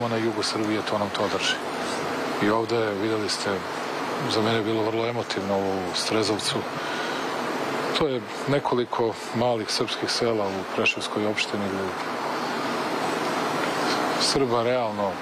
Na jugu Srbije to nam to drži. I ovde, videli ste, za mene je bilo vrlo emotivno u Strezovcu. To je nekoliko malih srpskih sela u Preševskoj opštini gde Srba realno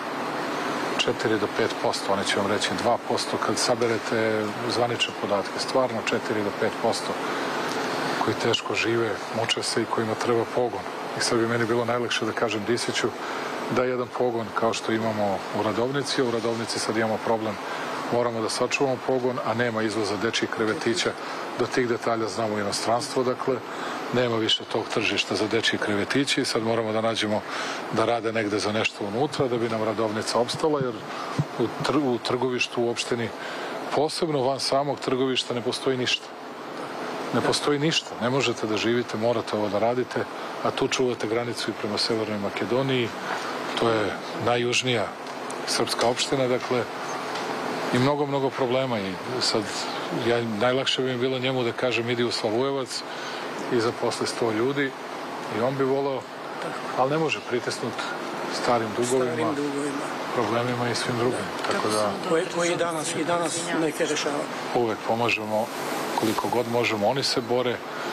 4 do 5%, oni će vam reći 2% kad saberete zvanične podatke, stvarno 4 do 5% koji teško žive, muče se i kojima treba pogon. I sad bi meni bilo najlakše da kažem Disiću da jedan pogon kao što imamo u Radovnici, a u Radovnici sad imamo problem, moramo da sačuvamo pogon, a nema izvoza dečjih krevetića, do tih detalja znamo u inostranstvo, dakle, nema više tog tržišta za dečji krevetići i sad moramo da nađemo da rade negde za nešto unutra, da bi nam Radovnica opstala, jer u trgovištu u opštini, posebno van samog trgovišta, ne postoji ništa. Ne postoji ništa, ne možete da živite, morate ovo da radite, a tu čuvate granicu i prema Severnoj Makedoniji, to je najjužnija srpska opština, dakle, i mnogo problema i sad, najlakše bi mi bilo njemu da kažem idi u Slavujevac i zaposli 100 ljudi i on bi volao, ali ne može pritisnut starim dugovima, problemima i svim drugim, tako da... Koji i danas neke rešava. Uvek pomažemo koliko god možemo, oni se bore.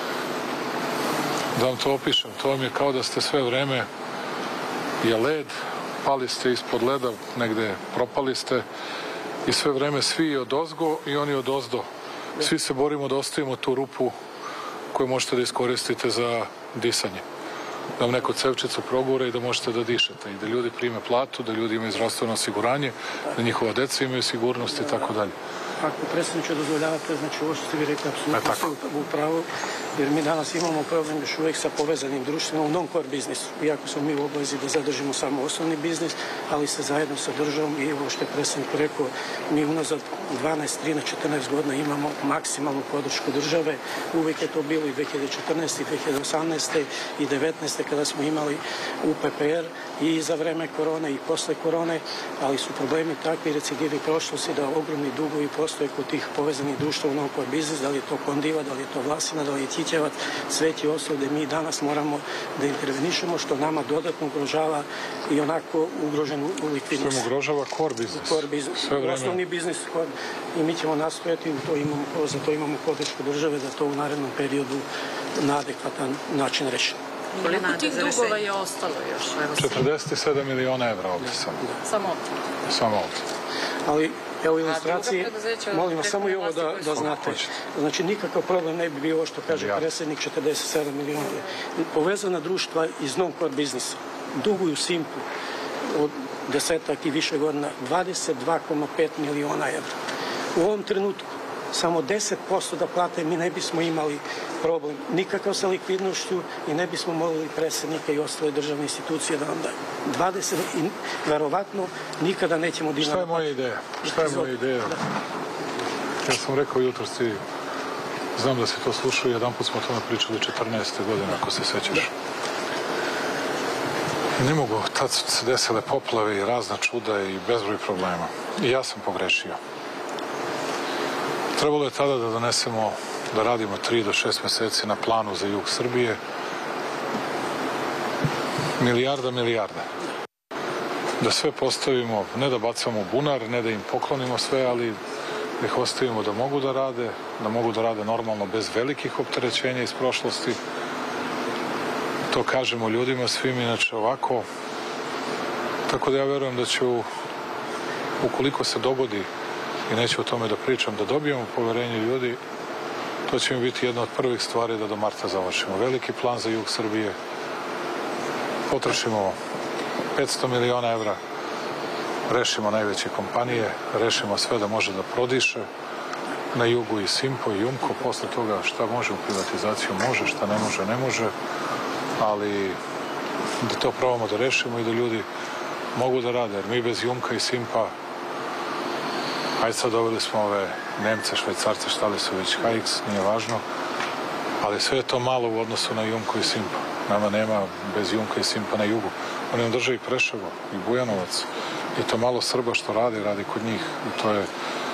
Da vam to opišem, to vam je kao da ste sve vreme je led, pali ste ispod leda, negde propali ste i sve vreme svi odozgo i oni odozdo. Svi se borimo da ostavimo tu rupu koju možete da iskoristite za disanje. Da vam neko cevčicu progura i da možete da dišete i da ljudi prime platu, da ljudi imaju zdravstveno osiguranje, da njihova deca imaju sigurnost i tako dalje. Ako predsjedniče dozvoljavate, znači ovo što ste vi rekli, apsolutno ste u pravu, jer mi danas imamo problem još uvijek sa povezanim društvima u non-core biznisu. Iako smo mi u obavezi da zadržimo samo osnovni biznis, ali se zajedno sa državom i ovo što je predsjednik rekao, mi unazad 12, 13, 14 godina imamo maksimalnu podršku države. Uvijek je to bilo i 2014, i 2018, i 2019, kada smo imali UPPR i za vreme korone i posle korone, ali su problemi takvi, recidivi prošlosti, da ogromni dugovi postoje kod tih povezanih društva u non-core biznis, da li je to Kondiva, da li je to Vlasina, da li je Ćićevac, sve ti ostalo gde mi danas moramo da intervenišemo, što nama dodatno ugrožava i onako ugroženu likvidnost. Što ugrožava core biznis. Core biznis, osnovni biznis. I mi ćemo nastojati, za to imamo podršku države, da to u narednom periodu na adekvatan način rešimo. Koliko tih dugova je ostalo još? 47 miliona evra ovdje samo. Samo ovdje? Samo ovdje. Ali evo ilustracije, molim vas samo i ovo da znate. Znači nikakav problem ne bi bio ovo što kaže predsjednik 47 miliona. Povezana društva iz non-core biznisa duguju Simpu od 10 i više godina 22,5 miliona evra. U ovom trenutku samo 10% da plate, mi ne bismo imali problem nikakav sa likvidnošću i ne bismo molili predsjednika i ostale državne institucije da nam daju. 20 i verovatno nikada nećemo dinara. Šta je moja ideja? Šta je moja ideja? Ja sam rekao jutro si, znam da se to slušao, jedan put smo o tome pričali 14. godine, ako se sećaš. Ne mogu, tad su se desile poplave i razna čuda i bezbroj problema. I ja sam pogrešio. Trebalo je tada da donesemo, da radimo 3 do 6 meseci na planu za jug Srbije. Milijarda. Da sve postavimo, ne da bacamo u bunar, ne da im poklonimo sve, ali da ih ostavimo da mogu da rade normalno, bez velikih opterećenja iz prošlosti. To kažemo ljudima svim, inače ovako. Tako da ja verujem da ću, ukoliko se dogodi, i neću o tome da pričam, da dobijemo poverenje ljudi, to će mi biti jedna od prvih stvari da do marta završimo. Veliki plan za jug Srbije, potrošimo 500 miliona evra, rešimo najveće kompanije, rešimo sve da može da prodiše, na jugu i Simpo i Jumko, posle toga šta može u privatizaciju može, šta ne može, ali da to probamo da rešimo i da ljudi mogu da rade, jer mi bez Jumka i Simpa, ajde sad doveli smo ove Nemce, Švajcarce, šta li su već, HX, nije važno, ali sve je to malo u odnosu na Jumko i Simpa. Nama nema bez Jumka i Simpa na jugu. Oni nam drže i Preševo, i Bujanovac, i to malo Srba što radi kod njih. I to je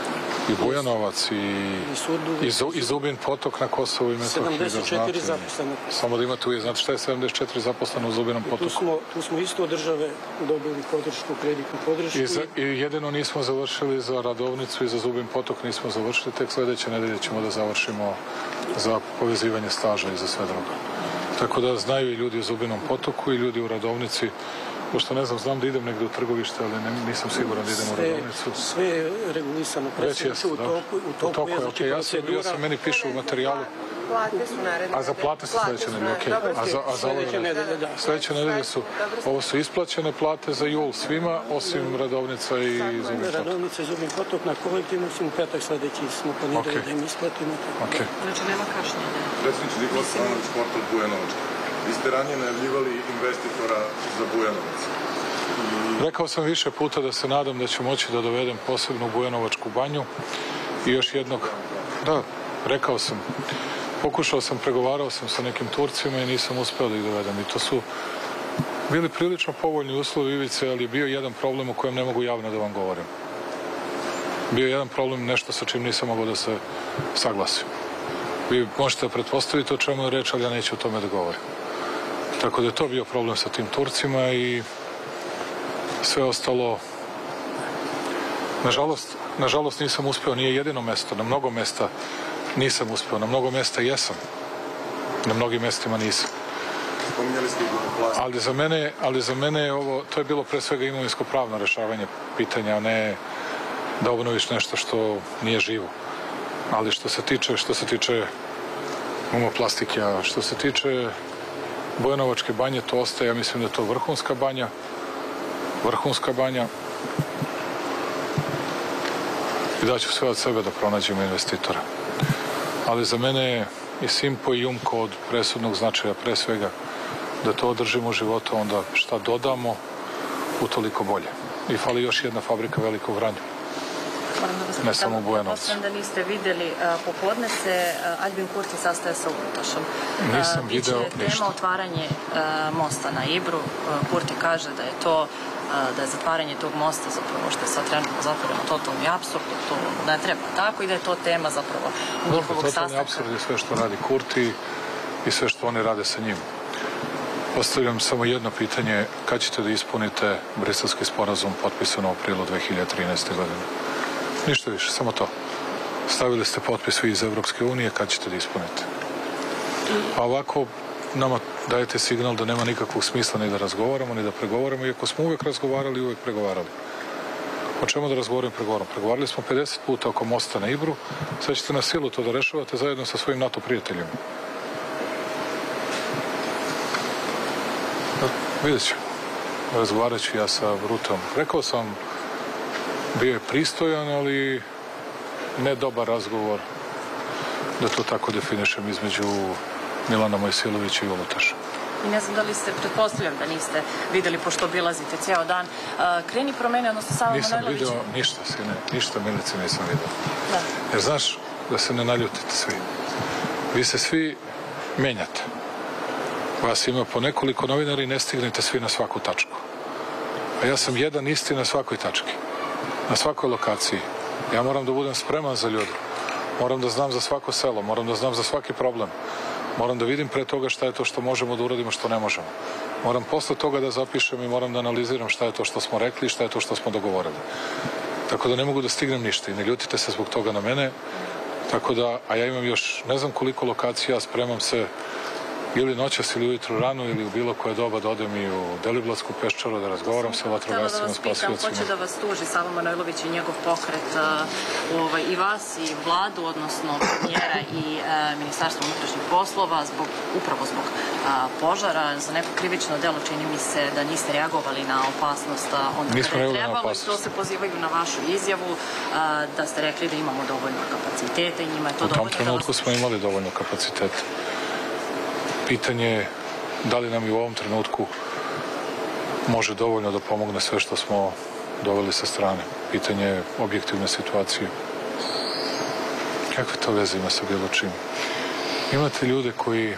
i Bujanovac i Zubin Potok na Kosovu i Metohiji. 74 zaposlene. Samo da imate uvijek, znate šta je 74 zaposleno u Zubinom Potoku? Tu smo isto od države dobili podršku, kreditnu podršku. I jedino nismo završili za Radovnicu i za Zubin Potok nismo završili, tek sljedeće nedelje ćemo da završimo za povezivanje staža i za sve drugo. Tako da znaju i ljudi u Zubinom Potoku i ljudi u Radovnici. Pošto ne znam, znam da idem negdje u trgovište, ali nisam siguran da idem u Radovnicu. Sve je regulisano, presjeću u toku je, znači procedura. Ja sam, meni piše u materijalu. Plate su naredne. A za plate su sljedeće nedelje, okej. A za Sljedeće nedelje, da. sljedeće nedelje su, ovo su isplaćene plate za jul svima, osim Radovnica i Zubin Potok. Radovnica i Zubin Potok na kolektivnu smo petak sljedeći smo planirali da im isplatimo. Znači nema kašnjenja. Predsjedniče Nikola Stanović, portal Bujanovac. Vi ste ranije najavljivali investitora za Bujanovac. Rekao sam više puta da se nadam da ću moći da dovedem posebnu Bujanovačku banju i još jednog, da, rekao sam, pokušao sam, pregovarao sam sa nekim Turcima i nisam uspeo da ih dovedem i to su bili prilično povoljni uslovi Ivice, ali je bio jedan problem o kojem ne mogu javno da vam govorim. Bio je jedan problem, nešto sa čim nisam mogao da se saglasim. Vi možete pretpostaviti o čemu je reč, ali ja neću o tome da govorim. Tako da je to bio problem sa tim Turcima i sve ostalo. Nažalost nisam uspeo, nije jedino mesto, na mnogo mesta nisam uspeo, na mnogo mesta jesam, na mnogim mestima nisam. Spominjali ste Ali za mene je ovo, to je bilo pre svega imovinsko-pravno rešavanje pitanja, a ne da obnoviš nešto što nije živo. Ali što se tiče umoplastike, a što se tiče Bujanovačke banje, to ostaje, ja mislim da je to vrhunska banja i daću sve od sebe da pronađemo investitora. Ali za mene je i Simpo i Jumko od presudnog značaja, pre svega da to održimo u životu, onda šta dodamo, utoliko bolje. I fali još jedna fabrika velika u Vranju. Ne samo u Bujanovcu. Da niste vidjeli, popodne se Aljbin Kurti sastaje sa Ugljetošom. Nisam video ništa. Tema otvaranje mosta na Ibru. Kurti kaže da je to da je zatvaranje tog mosta zapravo što je sad trenutno zatvoreno totalni apsurd, to ne treba tako i da je to tema zapravo njihovog sastanka. Totalni apsurd je sve što radi Kurti i sve što oni rade sa njim. Postavljam samo jedno pitanje, kad ćete da ispunite Briselski sporazum potpisan u aprilu 2013. godine? Ništa više, samo to. Stavili ste potpis vi iz Evropske unije, kad ćete da ispunite? A ovako nama dajete signal da nema nikakvog smisla ni da razgovaramo, ni da pregovaramo, iako smo uvek razgovarali i uvek pregovarali. O čemu da razgovaramo i pregovaramo? Pregovarali smo 50 puta oko mosta na Ibru, sad ćete na silu to da rešavate zajedno sa svojim NATO prijateljima. Vidjet ću. Razgovarat ću ja sa Rutom. Rekao sam, bio je pristojan, ali ne dobar razgovor, da to tako definišem, između Milana Mojsilovića i Uluteša. I ne znam da li ste, pretpostavljam da niste videli, pošto obilazite cijel dan, Kreni promeni, odnosno Sava Manojlović. Nisam video ništa, sine, ništa Milice nisam video. Da. Jer znaš, da se ne naljutite svi. Vi se svi menjate. Vas ima po nekoliko novinara i ne stignete svi na svaku tačku. A ja sam jedan isti na svakoj tački. Na svakoj lokaciji. Ja moram da budem spreman za ljude. Moram da znam za svako selo, moram da znam za svaki problem. Moram da vidim pre toga šta je to što možemo da uradimo, što ne možemo. Moram posle toga da zapišem i moram da analiziram šta je to što smo rekli i šta je to što smo dogovorili. Tako da ne mogu da stignem ništa i ne ljutite se zbog toga na mene. Tako da, a ja imam još ne znam koliko lokacija, spremam se ili noćas ili ujutru rano ili u bilo koje doba da odem i u Deliblatsku peščaru da razgovaram sa vatrogascima, spasiocima. Hoće da vas tuži Sava Manojlović i njegov pokret i vas i vladu, odnosno premijera i Ministarstvo unutrašnjih poslova upravo zbog požara. Za neko krivično delo čini mi se da niste reagovali na opasnost onda kada je trebalo i to se pozivaju na vašu izjavu da ste rekli da imamo dovoljno kapaciteta i njima je to dovoljno. U tom trenutku smo imali dovoljno kapaciteta. Pitanje je da li nam i u ovom trenutku može dovoljno da pomogne sve što smo doveli sa strane. Pitanje je objektivne situacije. Kakve to veze ima sa bilo čim? Imate ljude koji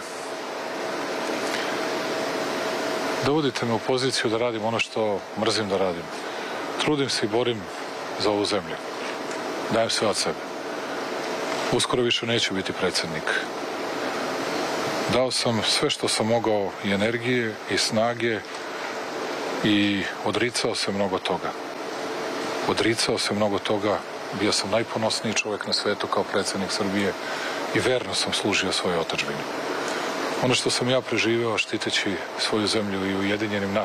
dovodite me u poziciju da radim ono što mrzim da radim. Trudim se i borim za ovu zemlju. dajem sve od sebe. Uskoro više neću biti predsjednik. Dao sam sve što sam mogao i energije i snage i odricao se mnogo toga. Odricao se mnogo toga, bio sam najponosniji čovjek na svetu kao predsjednik Srbije i verno sam služio svojoj otadžbini. Ono što sam ja preživeo štiteći svoju zemlju i Ujedinjenim nacijama